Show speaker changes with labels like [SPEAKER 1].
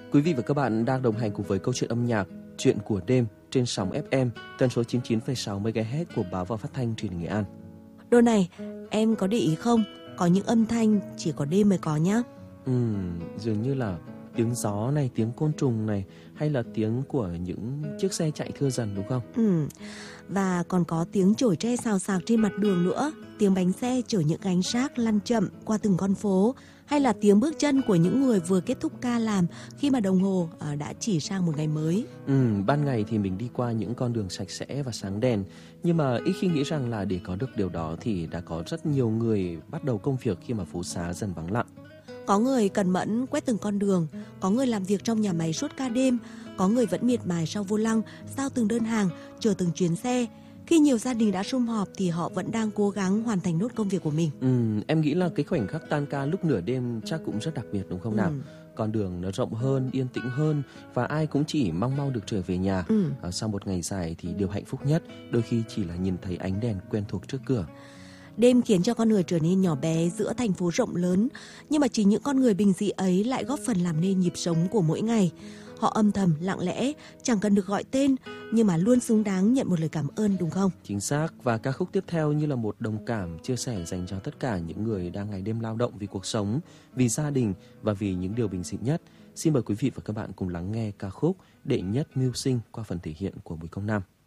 [SPEAKER 1] Quý vị và các bạn đang đồng hành cùng với câu chuyện âm nhạc Chuyện của đêm trên sóng FM tần số 99,6 MHz của báo và phát thanh Truyền hình Nghệ An.
[SPEAKER 2] Đôi này, em có để ý không? Có những âm thanh chỉ có đêm mới có nhá.
[SPEAKER 1] Dường như là tiếng gió này, tiếng côn trùng này, hay là tiếng của những chiếc xe chạy thưa dần, đúng không?
[SPEAKER 2] Và còn có tiếng chổi tre xào xạc trên mặt đường nữa, tiếng bánh xe chở những gánh rác lăn chậm qua từng con phố, hay là tiếng bước chân của những người vừa kết thúc ca làm khi mà đồng hồ đã chỉ sang một ngày mới.
[SPEAKER 1] Ban ngày thì mình đi qua những con đường sạch sẽ và sáng đèn, nhưng mà ít khi nghĩ rằng là để có được điều đó thì đã có rất nhiều người bắt đầu công việc khi mà phố xá dần vắng lặng.
[SPEAKER 2] Có người cẩn mẫn quét từng con đường, có người làm việc trong nhà máy suốt ca đêm, có người vẫn miệt mài sau vô lăng, giao từng đơn hàng, chờ từng chuyến xe. Khi nhiều gia đình đã sum họp thì họ vẫn đang cố gắng hoàn thành nốt công việc của mình.
[SPEAKER 1] Em nghĩ là cái khoảnh khắc tan ca lúc nửa đêm chắc cũng rất đặc biệt, đúng không nào? Con đường nó rộng hơn, yên tĩnh hơn và ai cũng chỉ mong mau được trở về nhà. Sau một ngày dài thì điều hạnh phúc nhất đôi khi chỉ là nhìn thấy ánh đèn quen thuộc trước cửa.
[SPEAKER 2] Đêm khiến cho con người trở nên nhỏ bé giữa thành phố rộng lớn, nhưng mà chính những con người bình dị ấy lại góp phần làm nên nhịp sống của mỗi ngày. Họ âm thầm, lặng lẽ, chẳng cần được gọi tên, nhưng mà luôn xứng đáng nhận một lời cảm ơn, đúng không?
[SPEAKER 1] Chính xác, và ca khúc tiếp theo như là một đồng cảm, chia sẻ dành cho tất cả những người đang ngày đêm lao động vì cuộc sống, vì gia đình và vì những điều bình dị nhất. Xin mời quý vị và các bạn cùng lắng nghe ca khúc Đệ Nhất Mưu Sinh qua phần thể hiện của Bùi Công Nam.